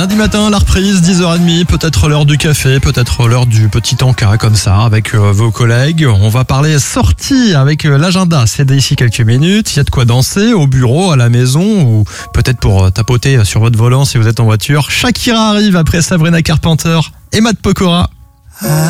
Lundi matin, la reprise, 10h30, peut-être l'heure du café, peut-être l'heure du petit encas comme ça, avec vos collègues. On va parler sortie avec l'agenda, c'est d'ici quelques minutes. Il y a de quoi danser au bureau, à la maison, ou peut-être pour tapoter sur votre volant si vous êtes en voiture. Shakira arrive après Sabrina Carpenter et Matt Pokora.